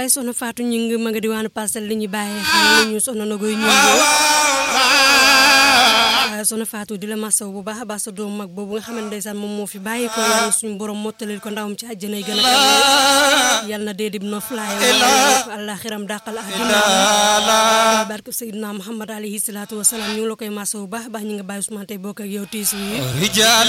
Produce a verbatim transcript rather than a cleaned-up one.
yaay soxna Fatou ñu ngi ma nga diwaanu Parcelles li ñu bàyyi xel ñu soxna Nogoy ñu soxna Fatou di la masaw bu baax a baax sa doom mag boobu nga xamante ndeysaan moom moo fi bàyyi ko yàlla suñu borom mottalil ko ndawam ci àjjana yi gën a kawe yàlla na dee dib no fly Allah xiram dàqal àddina barke Seydina Muhammad alayhi salaatu wa salaam ñu ngi la koy masaw bu baax a baax ñu nga bàyyi Ousmane tey bokk ak yow tiis wi